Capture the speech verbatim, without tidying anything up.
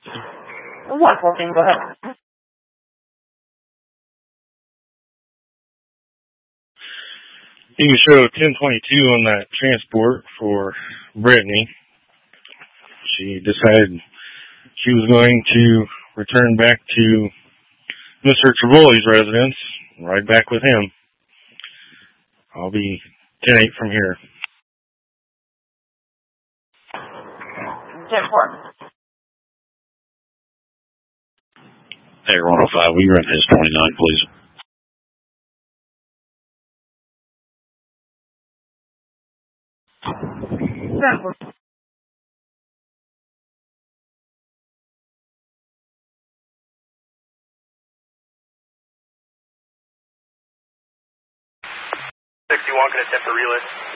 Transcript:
one fourteen, go ahead. You can show ten twenty-two on that transport for Brittany. She decided she was going to return back to Mister Trevoli's residence, right back with him. I'll be ten eight from here. ten four. Hey, one oh five, will you run his twenty-nine, please? ten four. sixty-one, can attempt a relay.